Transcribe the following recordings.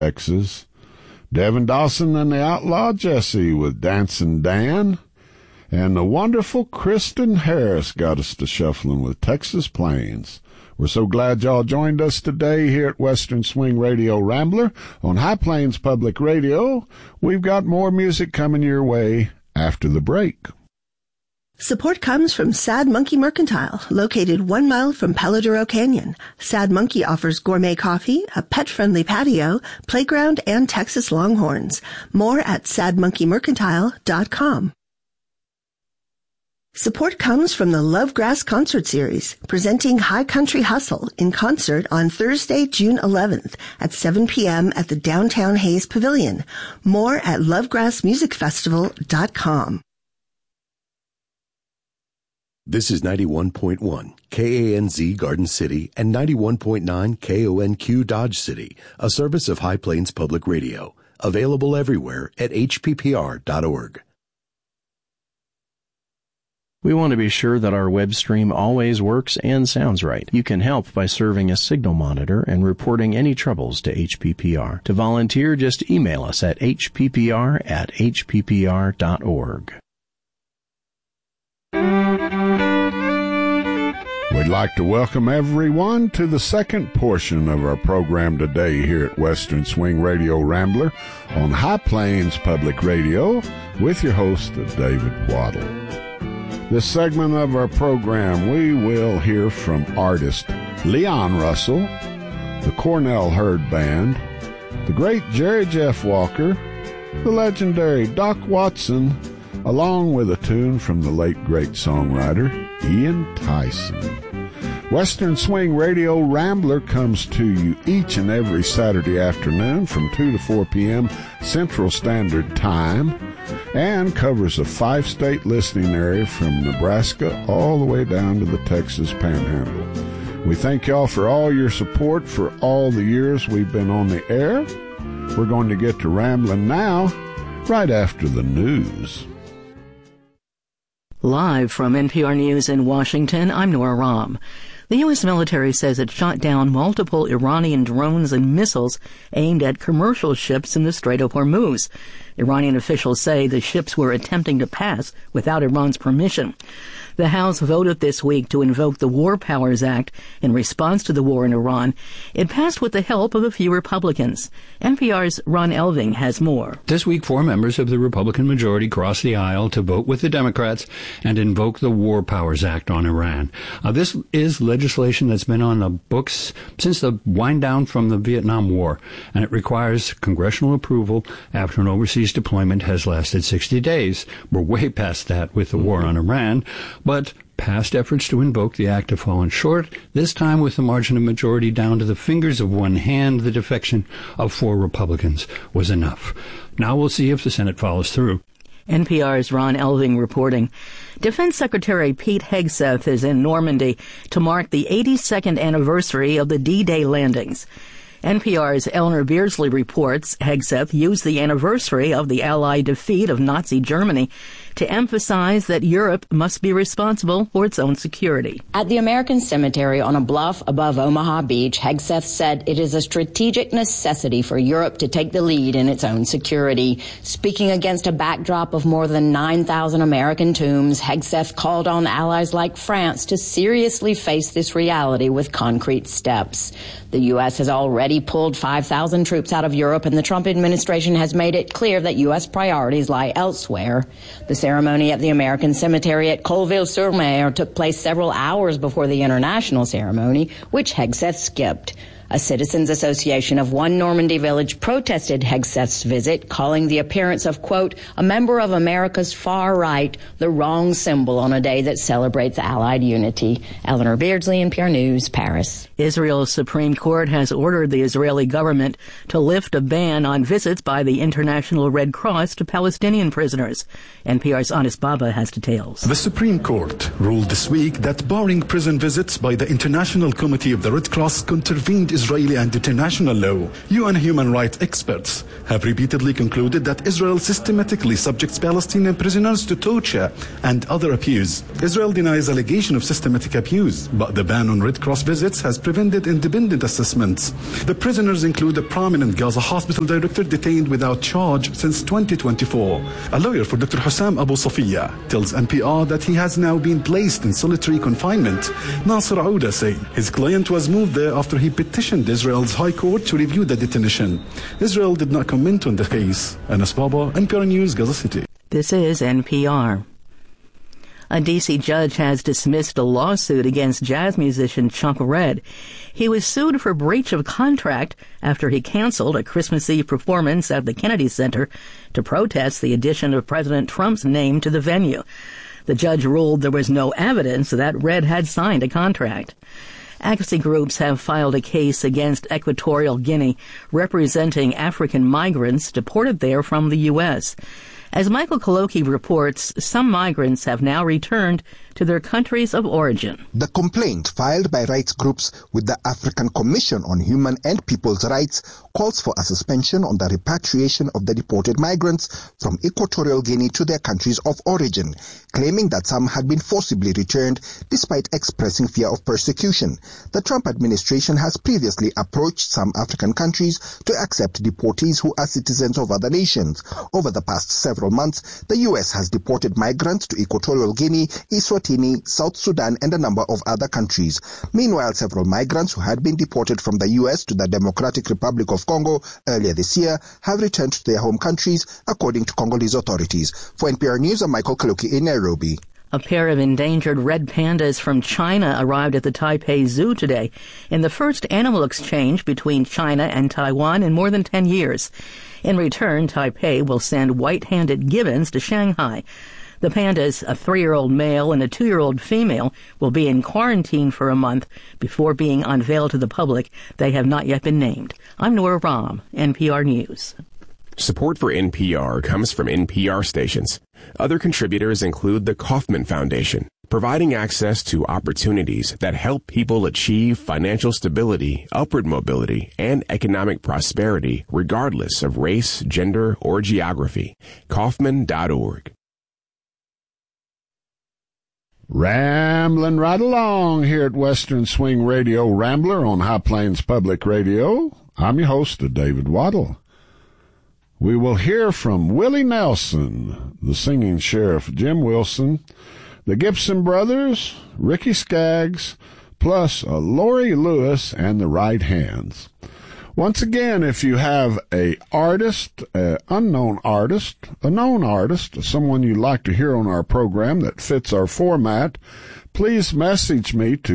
Texas. Devin Dawson and the Outlaw Jesse with Dancin' Dan. And the wonderful Kristen Harris got us to shuffling with Texas Plains. We're so glad y'all joined us today here at Western Swing Radio Rambler on High Plains Public Radio. We've got more music coming your way after the break. Support comes from Sad Monkey Mercantile, located 1 mile from Paladuro Canyon. Sad Monkey offers gourmet coffee, a pet-friendly patio, playground, and Texas Longhorns. More at sadmonkeymercantile.com. Support comes from the Lovegrass Concert Series, presenting High Country Hustle in concert on Thursday, June 11th at 7 p.m. at the Downtown Hayes Pavilion. More at lovegrassmusicfestival.com. This is 91.1 KANZ Garden City and 91.9 KONQ Dodge City, a service of High Plains Public Radio, available everywhere at hppr.org. We want to be sure that our web stream always works and sounds right. You can help by serving a signal monitor and reporting any troubles to HPPR. To volunteer, just email us at hppr@hppr.org. We'd like to welcome everyone to the second portion of our program today here at Western Swing Radio Rambler on High Plains Public Radio with your host, David Waddle. This segment of our program, we will hear from artist Leon Russell, the Cornell Herd Band, the great Jerry Jeff Walker, the legendary Doc Watson, along with a tune from the late great songwriter Ian Tyson. Western Swing Radio Rambler comes to you each and every Saturday afternoon from 2 to 4 p.m. Central Standard Time and covers a 5-state listening area from Nebraska all the way down to the Texas Panhandle. We thank y'all for all your support for all the years we've been on the air. We're going to get to rambling now, right after the news. Live from NPR News in Washington, I'm Nora Rahm. The U.S. military says it shot down multiple Iranian drones and missiles aimed at commercial ships in the Strait of Hormuz. Iranian officials say the ships were attempting to pass without Iran's permission. The House voted this week to invoke the War Powers Act in response to the war in Iran. It passed with the help of a few Republicans. NPR's Ron Elving has more. This week, 4 members of the Republican majority crossed the aisle to vote with the Democrats and invoke the War Powers Act on Iran. This is legislation that's been on the books since the wind down from the Vietnam War, and it requires congressional approval after an overseas deployment has lasted 60 days. We're way past that with the war on Iran, but past efforts to invoke the act have fallen short, this time with the margin of majority down to the fingers of one hand. The defection of 4 Republicans was enough. Now we'll see if the Senate follows through. NPR's Ron Elving reporting. Defense Secretary Pete Hegseth is in Normandy to mark the 82nd anniversary of the D-Day landings. NPR's Eleanor Beardsley reports Hegseth used the anniversary of the Allied defeat of Nazi Germany to emphasize that Europe must be responsible for its own security. At the American Cemetery on a bluff above Omaha Beach, Hegseth said it is a strategic necessity for Europe to take the lead in its own security. Speaking against a backdrop of more than 9,000 American tombs, Hegseth called on allies like France to seriously face this reality with concrete steps. The U.S. has already pulled 5,000 troops out of Europe, and the Trump administration has made it clear that U.S. priorities lie elsewhere. The ceremony at the American Cemetery at Colville-sur-Mer took place several hours before the international ceremony, which Hegseth skipped. A citizens' association of one Normandy village protested Hegseth's visit, calling the appearance of, quote, a member of America's far right the wrong symbol on a day that celebrates Allied unity. Eleanor Beardsley, NPR News, Paris. Israel's Supreme Court has ordered the Israeli government to lift a ban on visits by the International Red Cross to Palestinian prisoners. NPR's Anis Baba has details. The Supreme Court ruled this week that barring prison visits by the International Committee of the Red Cross contravened Israeli and international law. UN human rights experts have repeatedly concluded that Israel systematically subjects Palestinian prisoners to torture and other abuse. Israel denies allegation of systematic abuse, but the ban on Red Cross visits has prevented independent assessments. The prisoners include a prominent Gaza hospital director detained without charge since 2024. A lawyer for Dr. Hussam Abu Safiya tells NPR that he has now been placed in solitary confinement. Nasser Ouda said his client was moved there after he petitioned Israel's High Court to review the detention. Israel did not comment on the case. Anas Baba, NPR News, Gaza City. This is NPR. A D.C. judge has dismissed a lawsuit against jazz musician Chuck Redd. He was sued for breach of contract after he canceled a Christmas Eve performance at the Kennedy Center to protest the addition of President Trump's name to the venue. The judge ruled there was no evidence that Redd had signed a contract. Advocacy groups have filed a case against Equatorial Guinea, representing African migrants deported there from the U.S. As Michael Koloki reports, some migrants have now returned to their countries of origin. The complaint filed by rights groups with the African Commission on Human and People's Rights calls for a suspension on the repatriation of the deported migrants from Equatorial Guinea to their countries of origin, claiming that some had been forcibly returned despite expressing fear of persecution. The Trump administration has previously approached some African countries to accept deportees who are citizens of other nations. Over the past several months, the U.S. has deported migrants to Equatorial Guinea, Eswatini, South Sudan, and a number of other countries. Meanwhile, several migrants who had been deported from the U.S. to the Democratic Republic of Congo earlier this year have returned to their home countries, according to Congolese authorities. For NPR News, I'm Michael Koloki in Nairobi. A pair of endangered red pandas from China arrived at the Taipei Zoo today in the first animal exchange between China and Taiwan in more than 10 years. In return, Taipei will send white-handed gibbons to Shanghai. The pandas, a 3-year-old male and a 2-year-old female, will be in quarantine for a month before being unveiled to the public. They have not yet been named. I'm Nora Rahm, NPR News. Support for NPR comes from NPR stations. Other contributors include the Kauffman Foundation, providing access to opportunities that help people achieve financial stability, upward mobility, and economic prosperity regardless of race, gender, or geography. Kauffman.org. Rambling right along here at Western Swing Radio Rambler on High Plains Public Radio. I'm your host, David Waddle. We will hear from Willie Nelson, the singing sheriff Jim Wilson, the Gibson Brothers, Ricky Skaggs, plus Lori Lewis and the Right Hands. Once again, if you have a artist, unknown artist, a known artist, someone you'd like to hear on our program that fits our format, please message me to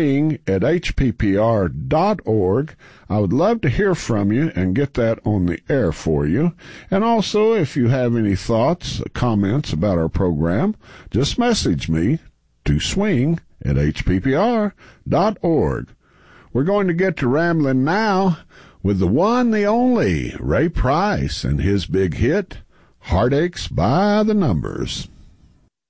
swing@hppr.org. I would love to hear from you and get that on the air for you. And also, if you have any thoughts, comments about our program, just message me to swing@hppr.org. We're going to get to rambling now with the one, the only, Ray Price and his big hit, Heartaches by the Numbers.